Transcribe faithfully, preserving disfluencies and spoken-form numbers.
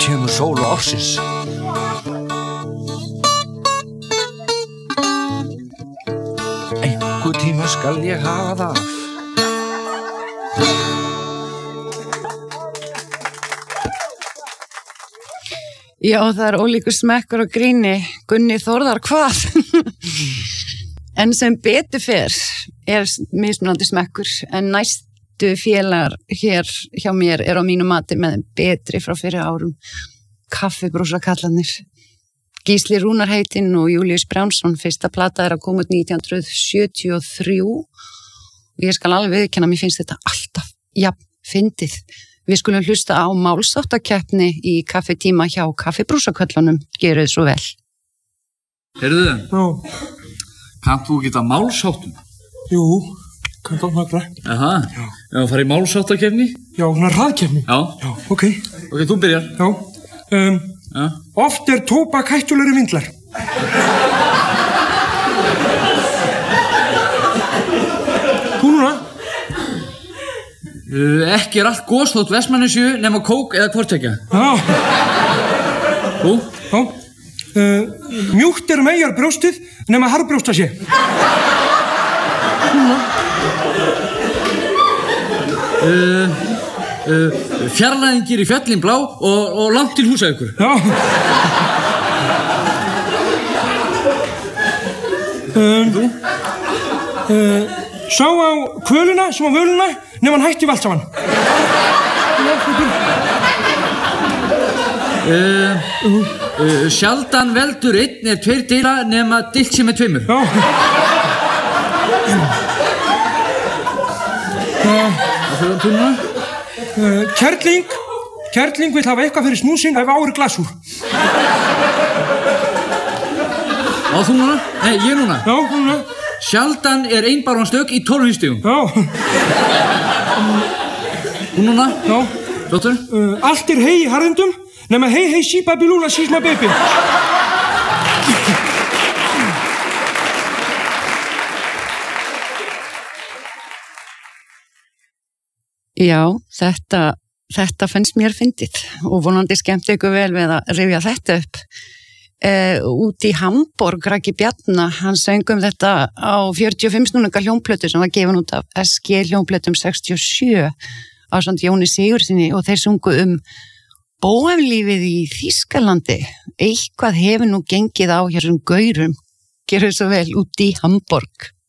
kemur sól og ársins. Einhver tíma skal ég hafa það af. Já, það er ólíkur smekkur og gríni. Gunni Þórðar, hvað? En sem betur fer er mismunandi smekkur, en næstu félagar hér hjá mér er á mínu mati með betri frá fyrir árum. Kaffibrúsakallarnir. Gísli Rúnar heitinn og Júlíus Brjánsson, fyrsta plata er að koma út nítján hundruð sjötíu og þrjú. Og ég skal alveg viðurkenna, mér finnst þetta alltaf jafn fyndið. Við skulum hlusta á málsháttakeppni í kaffitíma hjá kaffibrúsaköllunum. Gerið svo vel. Heyrðu, Já, kannt þú geta málsháttum? jú, kann það nokkra. Aha, ef að fara í málsháttakefni? Já, svona hraðkeppni. Já. Já, ok. Ok, þú byrjar. Já. Um, Já. oft er tóbak hættulegri vindlar. Þú núna? Uh, ekki er allt gos þótt Vestmannaeyjasjö nema kók eða hvortveggja. Já. Þú? Já. Uh, mjúkt er megar brjóstið nema harðbrjósta sé. Uh, uh, fjarlæðingir í fjöllin blá og, og langt til Húsavíkur. Já. Um, Þú? uh, sá á kvöluna sem á völuna nema hann hætti valt saman. Uh, uh, sjaldan veldur einn ef tveir deila nema dilt sem er tveimur. Já. Og þú, þú núna? Uh, Kerling, Kerling vill hafa eitthvað fyrir snúsinn ef ári glasúr. Og þú núna? Nei, ég núna. Já, núna. Sjaldan er einbarvan stök í tólf stigum. Já. Þú núna? Já. Flottur? Uh, allt er hei í harðindum nema hei hei sí baby lúla sísma baby. Já, þetta, þetta fannst mér fyndið og vonandi skemmt ykkur vel við að rifja þetta upp. Uh, út í Hamborg, Raggi Bjarna, hann söng um þetta á fjörutíu og fimm snúninga hljómplötu sem var gefin út af S G hljómplötum sextíu og sjö á samt Jóni Sigurðssyni og þeir sungu um bóhemlífið í Þýskalandi. Eitthvað hefur nú gengið á hér sem gaurum. Gerðu svo vel út í Hamborg.